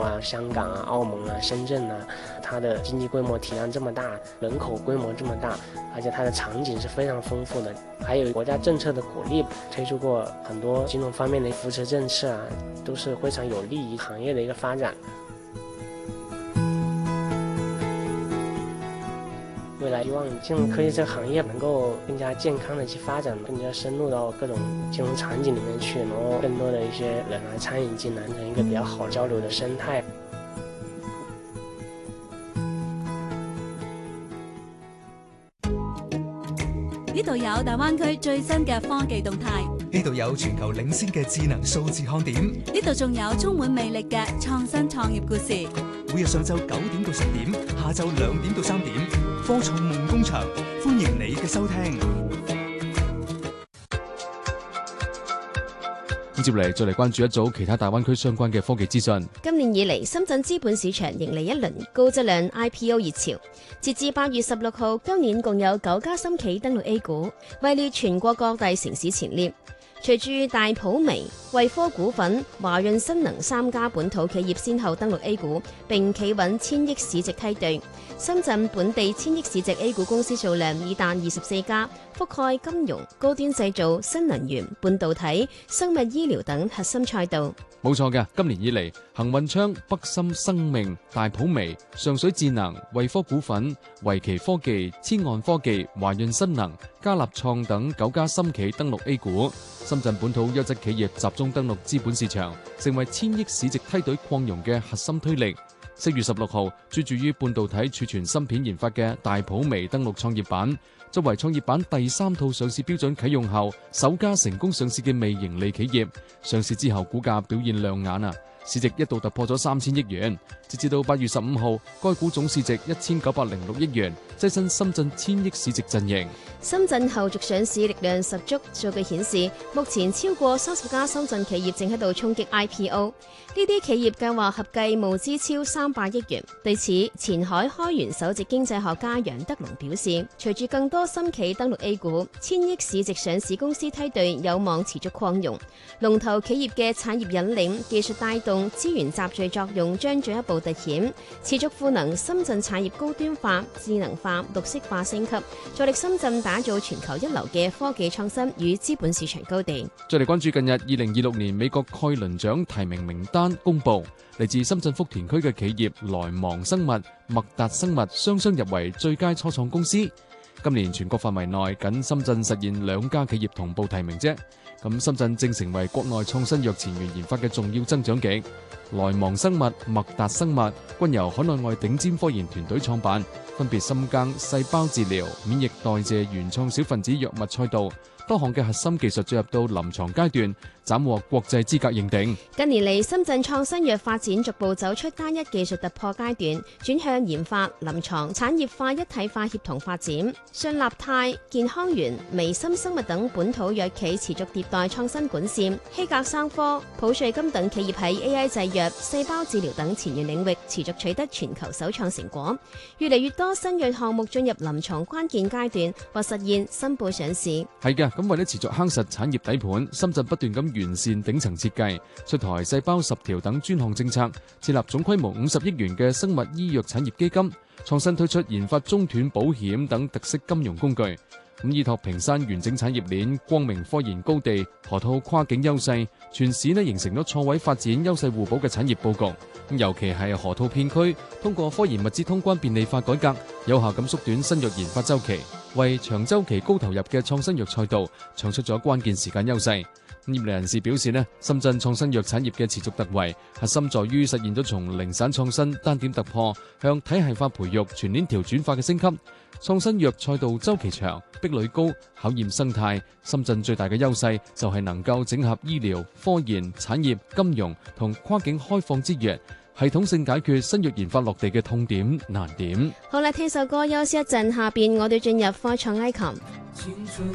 啊、香港啊、澳门啊、深圳啊，它的经济规模体量这么大，人口规模这么大，而且它的场景是非常丰富的，还有国家政策的鼓励，推出过很多金融方面的扶持政策啊，都是非常有利于行业的一个发展。未来希望金融科技这个行业能够更加健康的去发展，更加深入到各种金融场景里面去，然后更多的一些人来参与进来，成一个比较好交流的生态。 呢度有大灣區最新嘅科技動態， 呢度有全球領先嘅智能數字看點， 呢度仲有充滿魅力嘅創新創業故事。 每日上晝9點到10點，下晝2點到3點，科創夢工場，歡迎你嘅收聽。 接嚟再嚟關注一組其他大灣區相關嘅科技資訊。 今年以嚟，深圳資本市場迎嚟一輪高質量 IPO 熱潮。截至8月16號，今年共有9家新企登陸 A 股，位列全國各大城市前列。隨住大普微、惠科股份、華潤新能3家本土企業先後登陸 A 股，並企穩1000億市值梯隊。深圳本地1000億市值 A 股公司數量已達24家，覆蓋金融、高端製造、新能源、半導體、生物醫療等核心賽道。 冇錯嘅，今年以嚟，恒運昌、北森生命、大普微、上水智能、惠科股份、維奇科技、千岸科技、華潤新能、嘉立創等9家新企登陸 A 股。深圳本土優質企業集中登陸資本市場，成為1000億市值梯隊擴容嘅核心推力。4月16號，專注於半導體儲存芯片研發嘅大普微登陸創業板，作為創業板第3套上市標準啟用後首家成功上市嘅微盈利企業。上市之後股價表現亮眼啊，市值一度突破咗3000億元。截至到8月15號，該股總市值1906億元，躋身深圳1000億市值陣營。 深圳後續上市力量十足，數據顯示，目前超過30家深圳企業正喺度衝擊 IPO。呢啲企業計劃合計募資超300億元。對此，前海開源首席經濟學家楊德龍表示，隨住更多新企登陸 A 股，1000億市值上市公司梯隊有望持續擴容。龍頭企業嘅產業引領、技術帶動、資源集聚作用將進一步凸顯，持續賦能深圳產業高端化、智能化、綠色化升級，助力深圳打造全球一流嘅科技創新與資本市場高地。 再嚟關注近日2026年美國蓋倫獎提名名單公佈，嚟自深圳福田區嘅企業來芒生物、麥達生物雙雙入圍最佳初創公司。今年全國範圍內，僅深圳實現2家企業同步提名啫。咁深圳正成為國內創新藥前沿研發嘅重要增長極。來芒生物、麥達生物均由海內外頂尖科研團隊創辦，分別深耕細胞治療、免疫代謝原創小分子藥物賽道，多項嘅核心技術進入到臨床階段，斬獲國際資格認定。 近年嚟，深圳創新藥發展逐步走出單一技術突破階段，轉向研發、臨床、產業化一體化協同發展。信立泰、健康園、微心生物等本土藥企持續迭代創新管線，希格生科、普瑞金等企業喺 AI 製藥、細胞治療等前沿領域持續取得全球首創成果。越嚟越多新藥項目進入臨床關鍵階段或實現申報上市。 係嘅，咁為咗持續夯實產業底盤，深圳不斷咁完善頂層設計，出台細胞10條等專項政策，設立總規模50億元嘅生物醫藥產業基金，創新推出研發中斷保險等特色金融工具。咁依託屏山完整產業鏈、光明科研高地、河套跨境優勢，全市形成咗錯位發展、優勢互補嘅產業佈局。尤其係河套片區，通過科研物資通關便利化改革，有效咁縮短新藥研發週期，為長週期高投入嘅創新藥賽道搶出咗關鍵時間優勢。業內人士表示深圳創新藥產業嘅持續突圍，核心在於實現咗從零散創新單點突破向體系化培育全鏈條轉化嘅升級。創新藥賽道週期長、壁壘高、考驗生態。深圳最大嘅優勢就係能夠整合醫療、科研、產業、金融同跨境開放資源，系統性解決新藥研發落地嘅痛點難點。 好啦，聽首歌休息一陣，下邊我哋進入科創 icon。